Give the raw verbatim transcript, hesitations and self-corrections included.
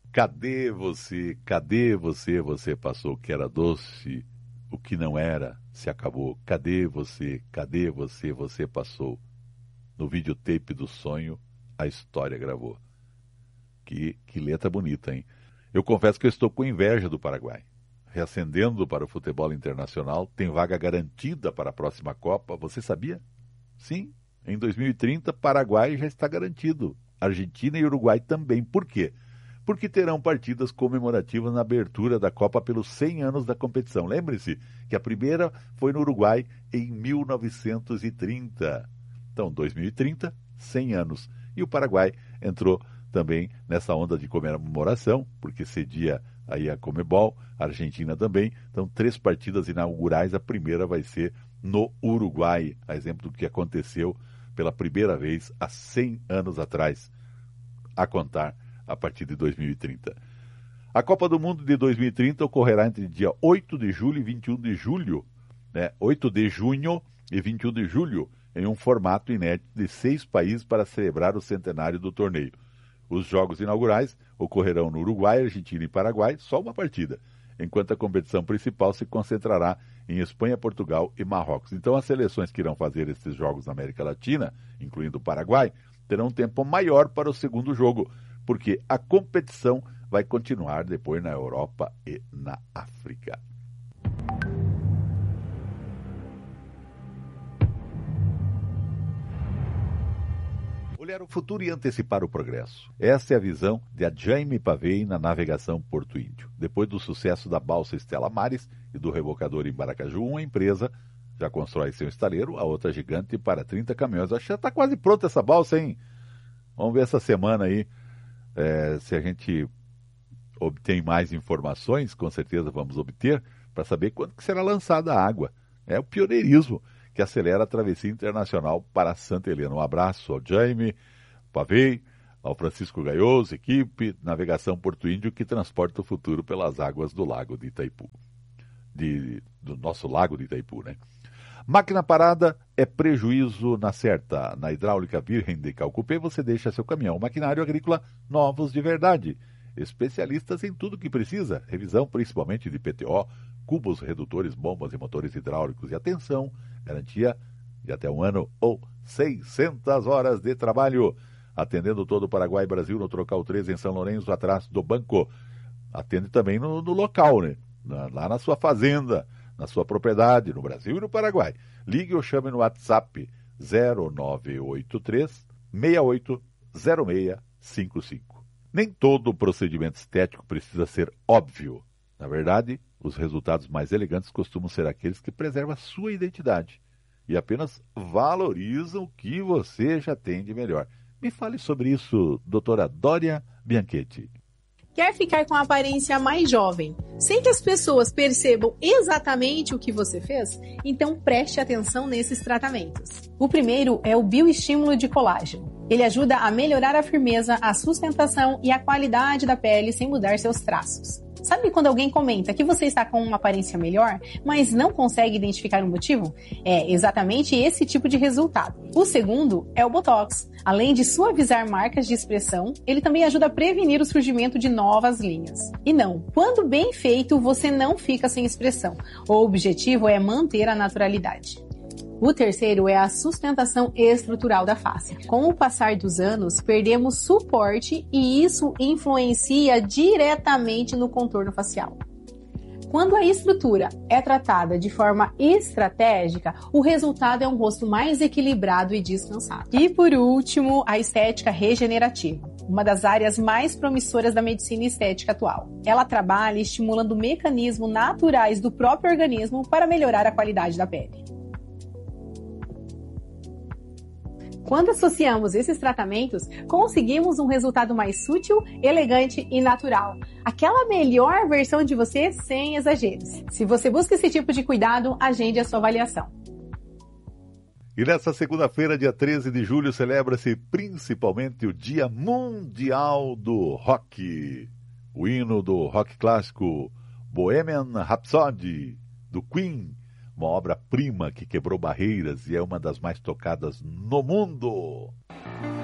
Cadê você? Cadê você? Você passou o que era doce, o que não era, se acabou. Cadê você? Cadê você? Você passou. No videotape do sonho, a história gravou. Que, que letra bonita, hein? Eu confesso que eu estou com inveja do Paraguai. Reacendendo para o futebol internacional, tem vaga garantida para a próxima Copa. Você sabia? Sim, em dois mil e trinta, Paraguai já está garantido. Argentina e Uruguai também. Por quê? Porque terão partidas comemorativas na abertura da Copa pelos cem anos da competição. Lembre-se que a primeira foi no Uruguai em mil novecentos e trinta. Então, dois mil e trinta, cem anos. E o Paraguai entrou também nessa onda de comemoração, porque cedia aí a Conmebol, a Argentina também. Então, três partidas inaugurais. A primeira vai ser no Uruguai, a exemplo do que aconteceu pela primeira vez há cem anos atrás, a contar a partir de dois mil e trinta. A Copa do Mundo de dois mil e trinta ocorrerá entre dia oito de julho e vinte e um de julho, né? oito de junho e vinte e um de julho, em um formato inédito de seis países para celebrar o centenário do torneio. Os jogos inaugurais ocorrerão no Uruguai, Argentina e Paraguai, só uma partida, enquanto a competição principal se concentrará em Espanha, Portugal e Marrocos. Então, as seleções que irão fazer esses jogos na América Latina, incluindo o Paraguai, terão um tempo maior para o segundo jogo, porque a competição vai continuar depois na Europa e na África. Olhar o futuro e antecipar o progresso. Essa é a visão de Jaime Pavei na navegação Porto Índio. Depois do sucesso da balsa Stella Maris e do rebocador em Maracaju, uma empresa já constrói seu estaleiro, a outra gigante para trinta caminhões. Acho que já está quase pronta essa balsa, hein? Vamos ver essa semana aí, é, se a gente obtém mais informações, com certeza vamos obter, para saber quando que será lançada a água. É o pioneirismo que acelera a travessia internacional para Santa Helena. Um abraço ao Jaime Pavei, ao Francisco Gaioso, equipe Navegação Porto Índio, que transporta o futuro pelas águas do lago de Itaipu. De, do nosso lago de Itaipu, né? Máquina parada é prejuízo na certa. Na hidráulica Virgem de Calcupê, você deixa seu caminhão maquinário agrícola novos de verdade. Especialistas em tudo que precisa. Revisão principalmente de P T O, cubos, redutores, bombas e motores hidráulicos. E atenção, garantia de até um ano ou seiscentas horas de trabalho. Atendendo todo o Paraguai e Brasil no Trocal treze em São Lourenço, atrás do banco. Atende também no, no local, né? Na, lá na sua fazenda, na sua propriedade, no Brasil e no Paraguai. Ligue ou chame no WhatsApp zero nove oito três, seis oito zero seis cinco cinco. Nem todo procedimento estético precisa ser óbvio. Na verdade, os resultados mais elegantes costumam ser aqueles que preservam a sua identidade e apenas valorizam o que você já tem de melhor. Me fale sobre isso, doutora Dória Bianchetti. Quer ficar com a aparência mais jovem, sem que as pessoas percebam exatamente o que você fez? Então preste atenção nesses tratamentos. O primeiro é o bioestímulo de colágeno. Ele ajuda a melhorar a firmeza, a sustentação e a qualidade da pele sem mudar seus traços. Sabe quando alguém comenta que você está com uma aparência melhor, mas não consegue identificar o motivo? É exatamente esse tipo de resultado. O segundo é o Botox. Além de suavizar marcas de expressão, ele também ajuda a prevenir o surgimento de novas linhas. E não, quando bem feito, você não fica sem expressão. O objetivo é manter a naturalidade. O terceiro é a sustentação estrutural da face. Com o passar dos anos, perdemos suporte e isso influencia diretamente no contorno facial. Quando a estrutura é tratada de forma estratégica, o resultado é um rosto mais equilibrado e descansado. E por último, a estética regenerativa, uma das áreas mais promissoras da medicina estética atual. Ela trabalha estimulando mecanismos naturais do próprio organismo para melhorar a qualidade da pele. Quando associamos esses tratamentos, conseguimos um resultado mais sutil, elegante e natural. Aquela melhor versão de você sem exageros. Se você busca esse tipo de cuidado, agende a sua avaliação. E nessa segunda-feira, dia treze de julho, celebra-se principalmente o Dia Mundial do Rock. O hino do rock clássico Bohemian Rhapsody, do Queen. Uma obra-prima que quebrou barreiras e é uma das mais tocadas no mundo.